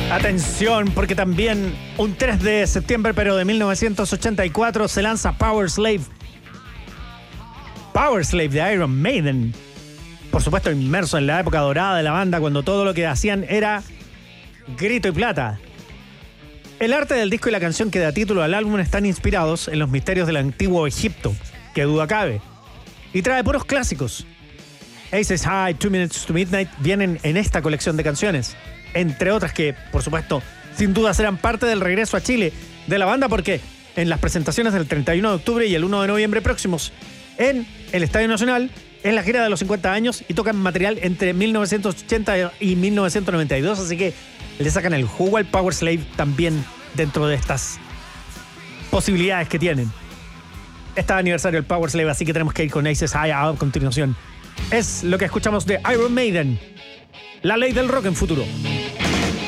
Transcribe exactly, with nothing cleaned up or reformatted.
Atención, porque también un tres de septiembre, pero de mil novecientos ochenta y cuatro, se lanza Power Slave. Power Slave de Iron Maiden. Por supuesto, inmerso en la época dorada de la banda, cuando todo lo que hacían era grito y plata. El arte del disco y la canción que da título al álbum están inspirados en los misterios del antiguo Egipto, que duda cabe, y trae puros clásicos. Aces High, Two Minutes to Midnight vienen en esta colección de canciones, entre otras que, por supuesto, sin duda serán parte del regreso a Chile de la banda, porque en las presentaciones del treinta y uno de octubre y el uno de noviembre próximos en el Estadio Nacional, es la gira de los cincuenta años y tocan material entre mil novecientos ochenta y mil novecientos noventa y dos, así que le sacan el jugo al Power Slave también dentro de estas posibilidades que tienen. Está de aniversario el Power Slave, así que tenemos que ir con Aces High a continuación. Es lo que escuchamos de Iron Maiden, la ley del rock en Futuro.